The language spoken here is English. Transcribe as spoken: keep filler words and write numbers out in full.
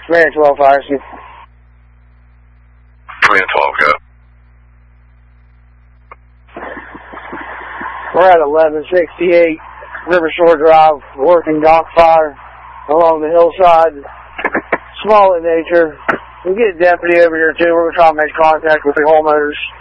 Command twelve, fire escape. Command twelve, go. We're at eleven sixty-eight Rivershore Drive, working dock fire along the hillside. Small in nature. We get a deputy over here too. We're going to try to make contact with the homeowners.